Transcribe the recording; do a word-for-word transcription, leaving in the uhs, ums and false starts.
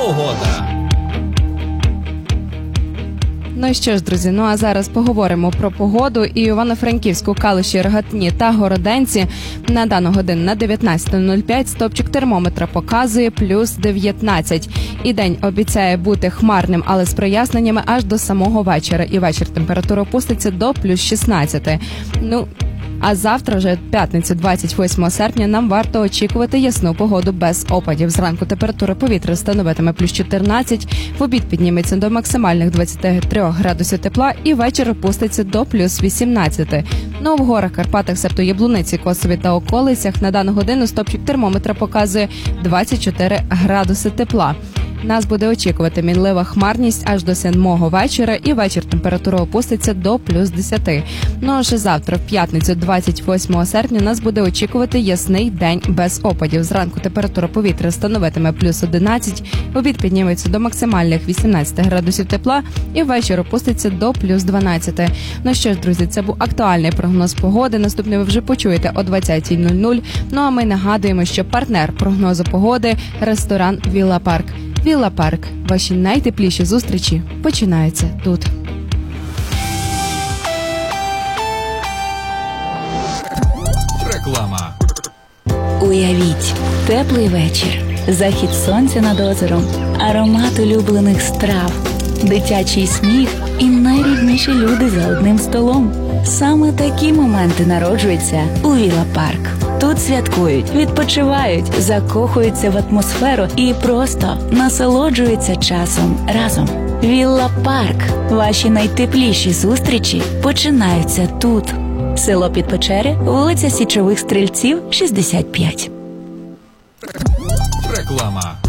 Погода. Ну що ж, друзі, ну а зараз поговоримо про погоду. І Івано-Франківську, Калуші, Рогатині та Городенці на дану годину на дев'ятнадцята нуль п'ять стопчик термометра показує плюс дев'ятнадцять. І день обіцяє бути хмарним, але з проясненнями аж до самого вечора. І вечір температура опуститься до плюс шістнадцять. Ну, а завтра, вже п'ятницю, двадцять восьмого серпня, нам варто очікувати ясну погоду без опадів. Зранку температура повітря становитиме плюс чотирнадцять, в обід підніметься до максимальних двадцяти трьох градусів тепла і вечір опуститься до плюс вісімнадцять. Ну, в горах, Карпатах, себто Яблуниці, Косові та околицях на дану годину стопчик термометра показує двадцять чотири градуси тепла. Нас буде очікувати мінлива хмарність аж до сьомого вечора, і вечір температура опуститься до плюс десять. Ну а вже завтра, в п'ятницю, двадцять восьмого серпня, нас буде очікувати ясний день без опадів. Зранку температура повітря становитиме плюс одинадцять, в обід підніметься до максимальних вісімнадцяти градусів тепла і вечір опуститься до плюс дванадцять. Ну що ж, друзі, це був актуальний прогноз погоди. Наступний ви вже почуєте о двадцятій нуль нуль. Ну а ми нагадуємо, що партнер прогнозу погоди – ресторан «Вілла Парк». Вілла Парк. Ваші найтепліші зустрічі починаються тут. Реклама. Уявіть, теплий вечір, захід сонця над озером, аромат улюблених страв, дитячий сміх і найрідніші люди за одним столом. Саме такі моменти народжуються у Вілла Парк. Тут святкують, відпочивають, закохуються в атмосферу і просто насолоджуються часом разом. Вілла Парк. Ваші найтепліші зустрічі починаються тут. Село Підпечері, вулиця Січових Стрільців, шістдесят п'ять. Реклама.